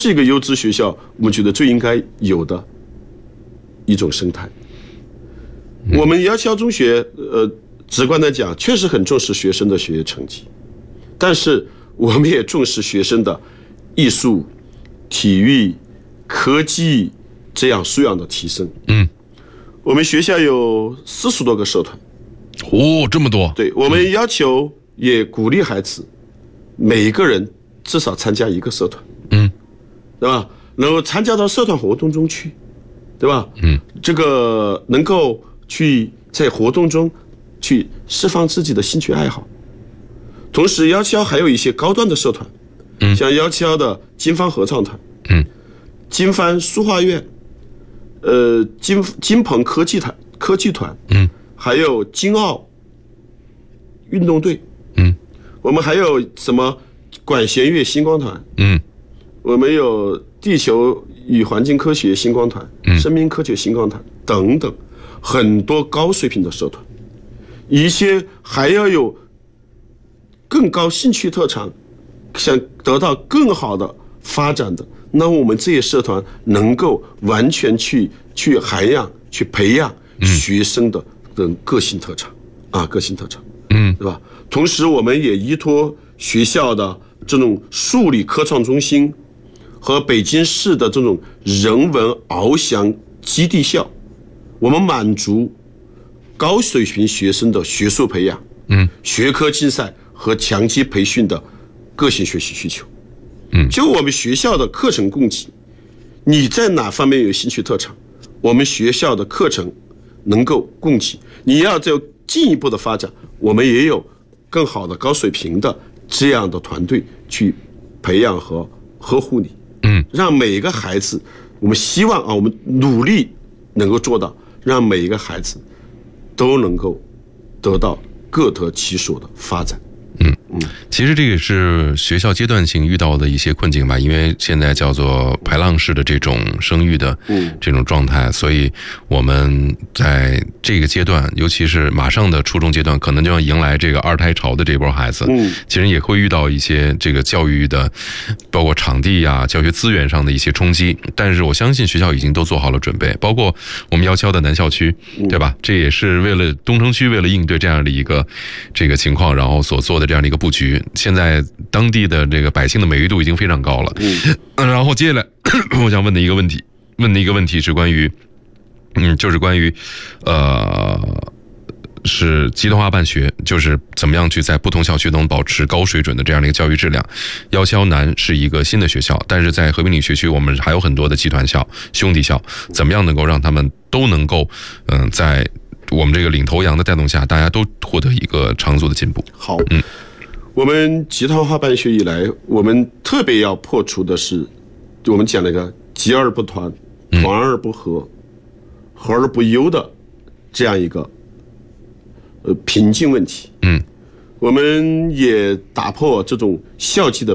是一个优质学校，我们觉得最应该有的一种生态。我们姚桥中学，直观的讲，确实很重视学生的学业成绩，但是我们也重视学生的艺术、体育、科技这样素养的提升。我们学校有40多个社团。 哦，这么多。 对，我们要求也鼓励孩子每一个人至少参加一个社团，对吧？能够参加到社团活动中去，对吧？这个能够去在活动中去释放自己的兴趣爱好。同时姚桥还有一些高端的社团，像姚桥的金帆合唱团，金帆书画院，金鹏科技团，还有金奥运动队，我们还有什么管弦乐星光团，我们有地球与环境科学星光团，生命科学星光团等等，很多高水平的社团，一些还要有更高兴趣特长，想得到更好的发展的，那我们这些社团能够完全去涵养、去培养学生的个性特长个性特长，对吧？同时，我们也依托学校的这种数理科创中心和北京市的这种人文翱翔基地校，我们满足高水平学生的学术培养、学科竞赛和强基培训的个性学习需求。就我们学校的课程供给，你在哪方面有兴趣特长，我们学校的课程能够供给。你要再进一步的发展，我们也有更好的高水平的这样的团队去培养和呵护你。让每一个孩子，我们希望我们努力能够做到，让每一个孩子都能够得到各得其所的发展。 其实这也是学校阶段性遇到的一些困境吧，因为现在叫做排浪式的这种生育的这种状态，所以我们在这个阶段，尤其是马上的初中阶段，可能就要迎来这个二胎潮的这波孩子，其实也会遇到一些这个教育的，包括场地教学资源上的一些冲击，但是我相信学校已经都做好了准备，包括我们姚桥的南校区，对吧？这也是为了东城区为了应对这样的一个这个情况，然后所做的这样的一个布局。现在当地的这个百姓的美誉度已经非常高了。然后接下来我想问的一个问题是关于就是关于是集团化办学，就是怎么样去在不同校区能保持高水准的这样的一个教育质量。姚桥南是一个新的学校，但是在和平里学区我们还有很多的集团校、兄弟校，怎么样能够让他们都能够在我们这个领头羊的带动下，大家都获得一个长足的进步。 好，我们集团化办学以来，我们特别要破除的是，我们讲那个集而不团，团而不和，和而不优的这样一个瓶颈问题。我们也打破这种校际的